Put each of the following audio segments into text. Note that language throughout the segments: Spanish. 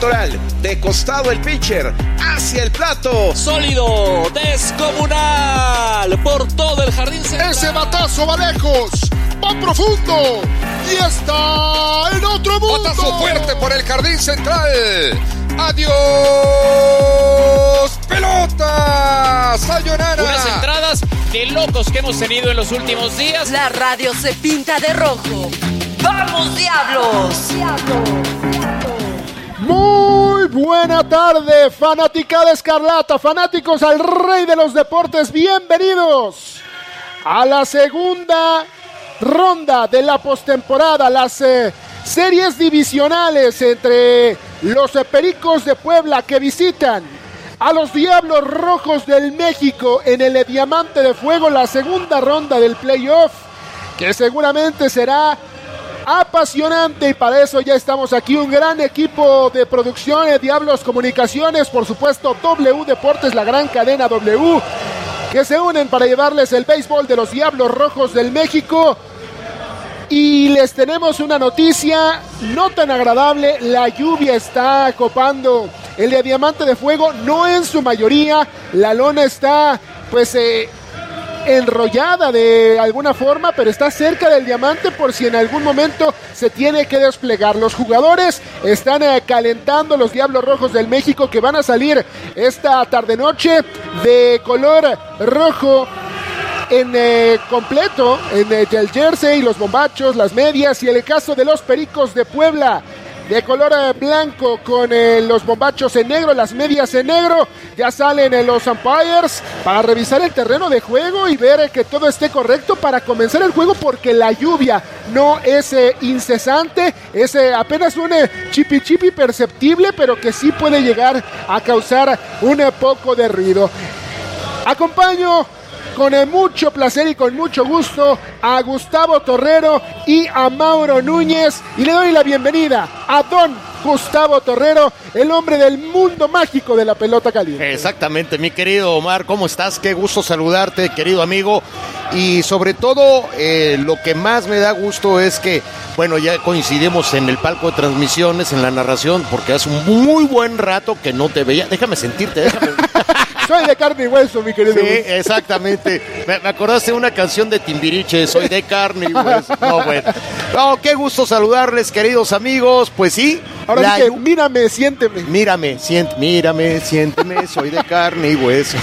De costado el pitcher, hacia el plato. Sólido, descomunal, por todo el jardín central. Ese batazo va lejos, va profundo y está en otro mundo. Batazo fuerte por el jardín central. Adiós, pelota, sayonara. Unas entradas de locos que hemos tenido en los últimos días. La radio se pinta de rojo. ¡Vamos, Diablos! Muy buena tarde, fanaticada escarlata, fanáticos al rey de los deportes, bienvenidos a la segunda ronda de la postemporada, las series divisionales entre los Pericos de Puebla que visitan a los Diablos Rojos del México en el Diamante de Fuego, la segunda ronda del playoff, que seguramente será apasionante, y para eso ya estamos aquí, un gran equipo de producción de Diablos Comunicaciones, por supuesto W Deportes, la gran cadena W, que se unen para llevarles el béisbol de los Diablos Rojos del México. Y les tenemos una noticia no tan agradable: la lluvia está copando el de Diamante de Fuego, no en su mayoría, la lona está pues enrollada de alguna forma, pero está cerca del diamante por si en algún momento se tiene que desplegar. Los jugadores están calentando, los Diablos Rojos del México, que van a salir esta tarde-noche de color rojo en completo, en el jersey, los bombachos, las medias, y en el caso de los Pericos de Puebla, de color blanco con los bombachos en negro, las medias en negro. Ya salen los umpires para revisar el terreno de juego y ver que todo esté correcto para comenzar el juego, porque la lluvia no es incesante, es apenas un chipi perceptible, pero que sí puede llegar a causar un poco de ruido. Acompaño con mucho placer y con mucho gusto a Gustavo Torrero y a Mauro Núñez, y le doy la bienvenida a don Gustavo Torrero, el hombre del mundo mágico de la pelota caliente. Exactamente, mi querido Omar, ¿cómo estás? Qué gusto saludarte, querido amigo, y sobre todo lo que más me da gusto es que, bueno, ya coincidimos en el palco de transmisiones, en la narración, porque hace un muy buen rato que no te veía. Déjame sentirte, déjame. Soy de carne y hueso, mi querido. Sí, exactamente. Me acordaste de una canción de Timbiriche, soy de carne y hueso. No, bueno. No, qué gusto saludarles, queridos amigos. Pues sí. Ahora sí que mírame, siénteme. Mírame, siénteme, soy de carne y hueso.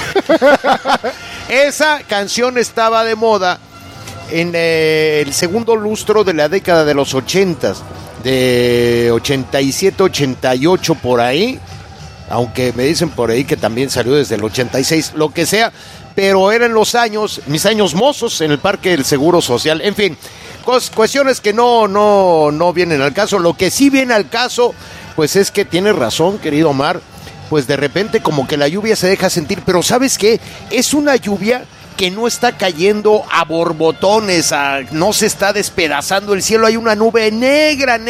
Esa canción estaba de moda en el segundo lustro de la década de los 80s, de 87, 88 por ahí. Aunque me dicen por ahí que también salió desde el 86, lo que sea, pero eran mis años mozos en el Parque del Seguro Social. En fin, cuestiones que no vienen al caso. Lo que sí viene al caso, pues es que tienes razón, querido Omar, pues de repente como que la lluvia se deja sentir, pero ¿sabes qué? Es una lluvia que no está cayendo a borbotones, no se está despedazando el cielo, hay una nube negra,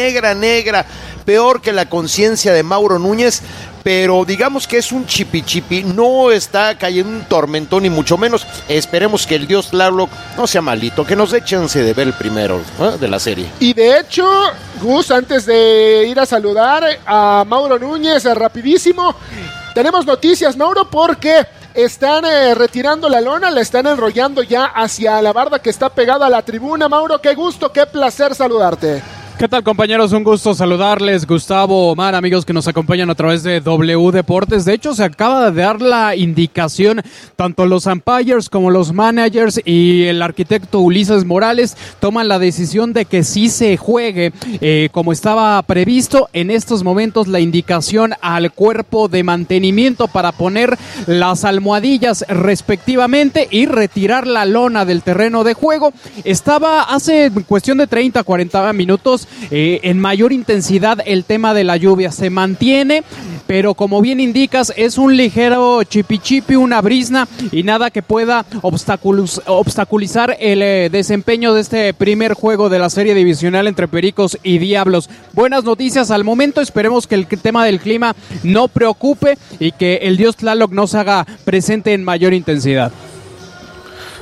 peor que la conciencia de Mauro Núñez, pero digamos que es un chipi, no está cayendo un tormentón ni mucho menos. Esperemos que el dios Tlaloc no sea malito, que nos dé chance de ver el primero de la serie. Y de hecho, Gus, antes de ir a saludar a Mauro Núñez, rapidísimo, tenemos noticias, Mauro, porque están retirando la lona, la están enrollando ya hacia la barda que está pegada a la tribuna. Mauro, qué gusto, qué placer saludarte. ¿Qué tal, compañeros? Un gusto saludarles, Gustavo, Omar, amigos que nos acompañan a través de W Deportes. De hecho, se acaba de dar la indicación, tanto los umpires como los managers y el arquitecto Ulises Morales toman la decisión de que sí se juegue como estaba previsto. En estos momentos la indicación al cuerpo de mantenimiento para poner las almohadillas respectivamente y retirar la lona del terreno de juego. Estaba hace cuestión de 30, 40 minutos en mayor intensidad el tema de la lluvia. Se mantiene, pero como bien indicas, es un ligero chipi, una brizna y nada que pueda obstaculizar el desempeño de este primer juego de la serie divisional entre Pericos y Diablos. Buenas noticias al momento, esperemos que el tema del clima no preocupe y que el dios Tlaloc no se haga presente en mayor intensidad.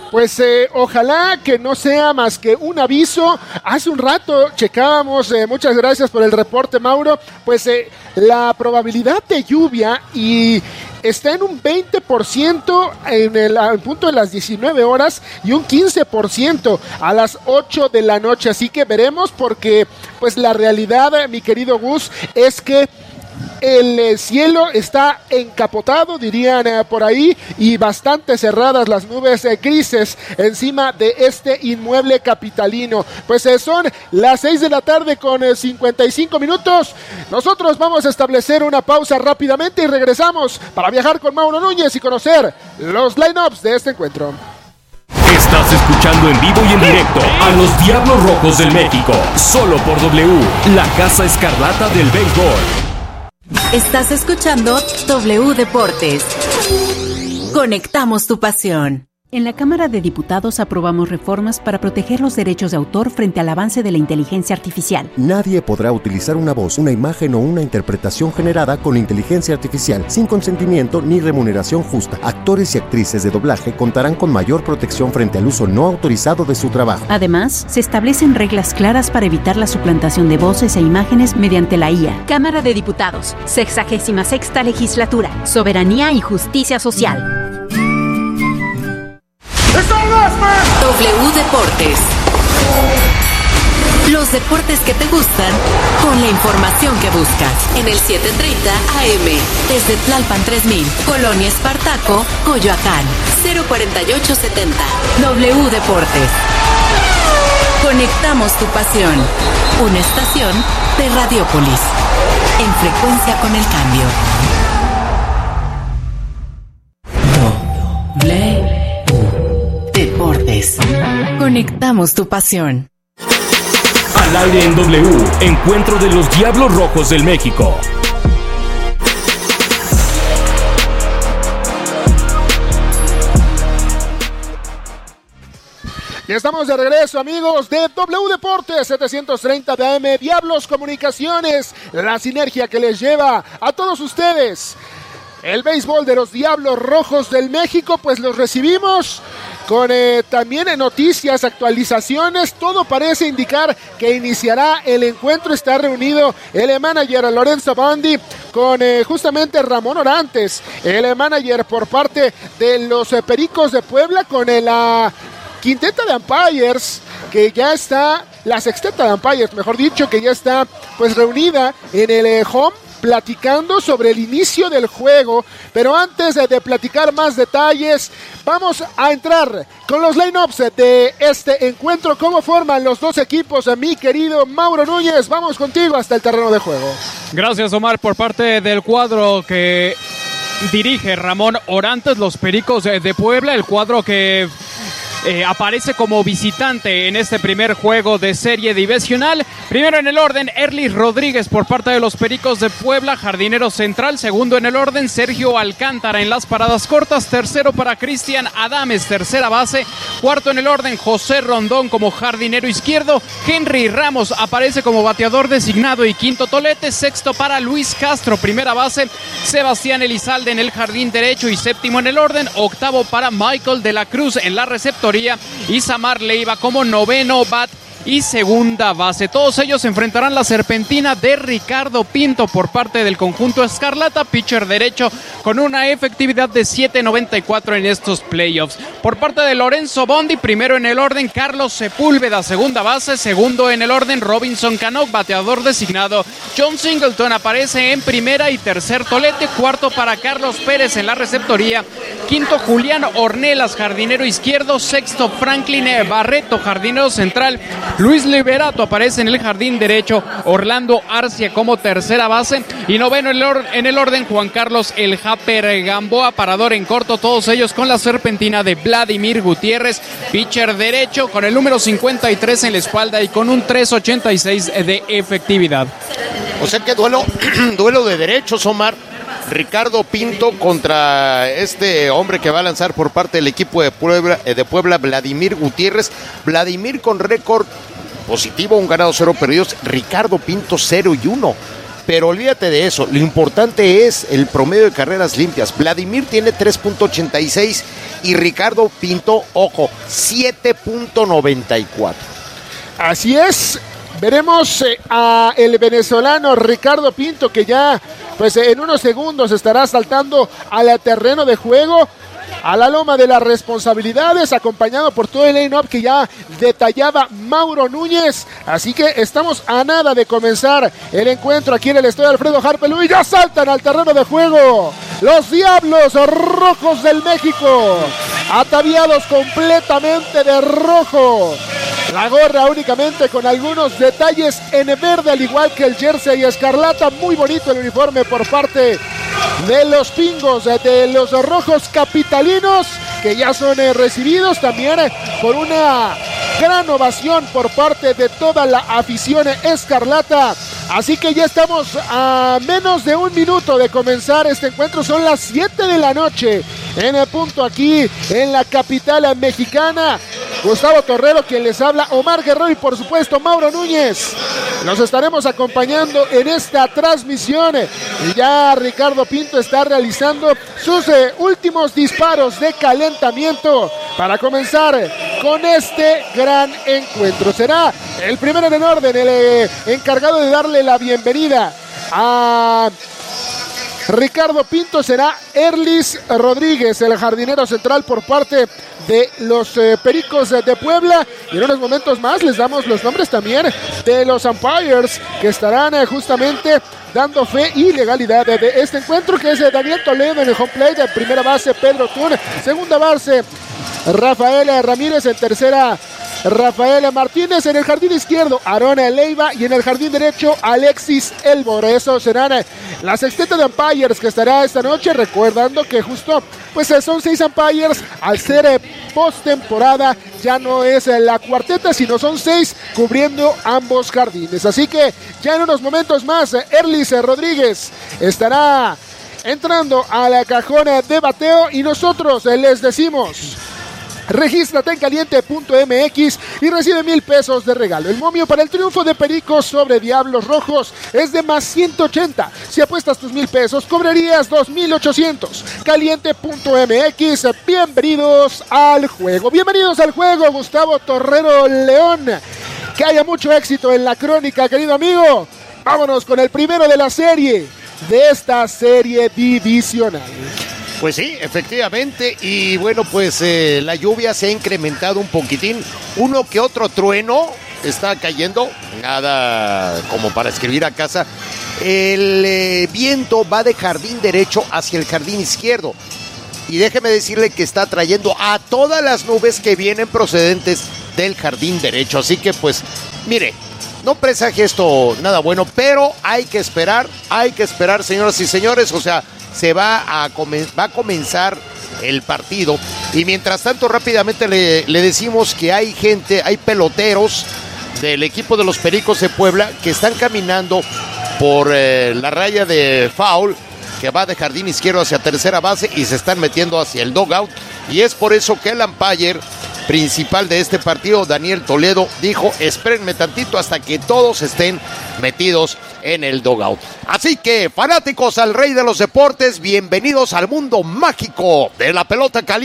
Pues ojalá que no sea más que un aviso. Hace un rato checábamos, muchas gracias por el reporte, Mauro, pues la probabilidad de lluvia y está en un 20% al punto de las 19 horas y un 15% a las 8 de la noche. Así que veremos, porque pues la realidad, mi querido Gus, es que el cielo está encapotado, dirían por ahí, y bastante cerradas las nubes grises encima de este inmueble capitalino. Pues son las 6 de la tarde con 55 minutos. Nosotros vamos a establecer una pausa rápidamente y regresamos para viajar con Mauro Núñez y conocer los lineups de este encuentro. Estás escuchando en vivo y en directo a los Diablos Rojos del México, solo por W, la Casa Escarlata del Béisbol. Estás escuchando W Deportes. Conectamos tu pasión. En la Cámara de Diputados aprobamos reformas para proteger los derechos de autor frente al avance de la inteligencia artificial. Nadie podrá utilizar una voz, una imagen o una interpretación generada con inteligencia artificial sin consentimiento ni remuneración justa. Actores y actrices de doblaje contarán con mayor protección frente al uso no autorizado de su trabajo. Además, se establecen reglas claras para evitar la suplantación de voces e imágenes mediante la IA. Cámara de Diputados, 66ª Legislatura, Soberanía y Justicia Social. W Deportes. Los deportes que te gustan con la información que buscas. En el 730 AM. Desde Tlalpan 3000, Colonia Espartaco, Coyoacán. 04870. W Deportes. Conectamos tu pasión. Una estación de Radiopolis. En frecuencia con el cambio. Deportes. Conectamos tu pasión. Al aire en W, encuentro de los Diablos Rojos del México. Y estamos de regreso, amigos de W Deportes 730 de AM, Diablos Comunicaciones, la sinergia que les lleva a todos ustedes el béisbol de los Diablos Rojos del México. Pues los recibimos con también noticias, actualizaciones. Todo parece indicar que iniciará el encuentro. Está reunido el manager Lorenzo Bondi con justamente Ramón Orantes, el manager por parte de los Pericos de Puebla, con la quinteta de umpires que ya está, la sexteta de umpires, mejor dicho, que ya está pues reunida en el home, platicando sobre el inicio del juego. Pero antes de platicar más detalles, vamos a entrar con los lineups de este encuentro. ¿Cómo forman los dos equipos, mi querido Mauro Núñez? Vamos contigo hasta el terreno de juego. Gracias, Omar. Por parte del cuadro que dirige Ramón Orantes, los Pericos de Puebla, el cuadro que aparece como visitante en este primer juego de serie divisional. Primero en el orden, Erlis Rodríguez por parte de los Pericos de Puebla, jardinero central. Segundo en el orden, Sergio Alcántara en las paradas cortas. Tercero para Cristian Adames, tercera base. Cuarto en el orden, José Rondón como jardinero izquierdo. Henry Ramos aparece como bateador designado y quinto tolete. Sexto para Luis Castro, primera base. Sebastián Elizalde en el jardín derecho y séptimo en el orden. Octavo para Michael de la Cruz en la receptoría. Y Samar Leiva como noveno bat y segunda base. Todos ellos enfrentarán la serpentina de Ricardo Pinto por parte del conjunto Escarlata, pitcher derecho con una efectividad de 7.94 en estos playoffs. Por parte de Lorenzo Bondi, primero en el orden Carlos Sepúlveda, segunda base. Segundo en el orden Robinson Cano, bateador designado. John Singleton aparece en primera y tercer tolete. Cuarto para Carlos Pérez en la receptoría. Quinto Julián Ornelas, jardinero izquierdo. Sexto Franklin Barreto, jardinero central. Luis Liberato aparece en el jardín derecho. Orlando Arcia como tercera base. Y noveno en el orden Juan Carlos El Japer Gamboa, parador en corto. Todos ellos con la serpentina de Vladimir Gutiérrez, pitcher derecho con el número 53 en la espalda y con un 3.86 de efectividad. O sea que duelo de derechos, Omar. Ricardo Pinto contra este hombre que va a lanzar por parte del equipo de Puebla, Vladimir Gutiérrez. Vladimir con récord positivo, un ganado, 0 perdidos. Ricardo Pinto 0-1. Pero olvídate de eso, lo importante es el promedio de carreras limpias. Vladimir tiene 3.86 y Ricardo Pinto, ojo, 7.94. Así es, veremos a el venezolano Ricardo Pinto, que ya pues en unos segundos estará saltando al terreno de juego, a la loma de las responsabilidades, acompañado por todo el line-up que ya detallaba Mauro Núñez. Así que estamos a nada de comenzar el encuentro aquí en el estadio Alfredo Harpelú y ya saltan al terreno de juego los Diablos Rojos del México, ataviados completamente de rojo. La gorra únicamente con algunos detalles en verde, al igual que el jersey escarlata. Muy bonito el uniforme por parte de los Pingos, de los Rojos Capitalinos, que ya son recibidos también por una gran ovación por parte de toda la afición escarlata. Así que ya estamos a menos de un minuto de comenzar este encuentro. Son las 7 de la noche en el punto aquí en la capital mexicana. Gustavo Torrero quien les habla, Omar Guerrero y por supuesto Mauro Núñez. Los estaremos acompañando en esta transmisión. Y ya Ricardo Pinto está realizando sus últimos disparos de calentamiento para comenzar con este gran encuentro. Será el primero en orden, el encargado de darle la bienvenida a Ricardo Pinto será Erlis Rodríguez, el jardinero central por parte de los Pericos de Puebla. Y en unos momentos más les damos los nombres también de los umpires que estarán justamente dando fe y legalidad de este encuentro, que es Daniel Toledo en el home plate, de primera base Pedro Tun, segunda base Rafael Ramírez, en tercera Rafael Martínez, en el jardín izquierdo Aarón Leiva y en el jardín derecho Alexis Elbor. Eso serán la sexteta de umpires que estará esta noche, recordando que justo pues son 6 umpires. Al ser postemporada ya no es la cuarteta, sino son 6 cubriendo ambos jardines. Así que ya en unos momentos más Erlis Rodríguez estará entrando a la cajón de bateo y nosotros les decimos: regístrate en caliente.mx y recibe $1,000 de regalo. El momio para el triunfo de Pericos sobre Diablos Rojos es de más 180. Si apuestas tus $1,000, cobrarías 2,800. Caliente.mx, bienvenidos al juego. Bienvenidos al juego, Gustavo Torrero León. Que haya mucho éxito en la crónica, querido amigo. Vámonos con el primero de la serie, de esta serie divisional. Pues sí, efectivamente, y bueno, pues la lluvia se ha incrementado un poquitín, uno que otro trueno está cayendo, nada como para escribir a casa. El viento va de jardín derecho hacia el jardín izquierdo, y déjeme decirle que está trayendo a todas las nubes que vienen procedentes del jardín derecho, así que pues, mire, no presagia esto nada bueno, pero hay que esperar, señoras y señores, o sea, va a comenzar el partido. Y mientras tanto, rápidamente le decimos que hay peloteros del equipo de los Pericos de Puebla que están caminando por la raya de foul que va de jardín izquierdo hacia tercera base y se están metiendo hacia el dugout. Y es por eso que el umpire principal de este partido, Daniel Toledo, dijo: espérenme tantito hasta que todos estén metidos en el dugout. Así que, fanáticos al rey de los deportes, bienvenidos al mundo mágico de la pelota caliente.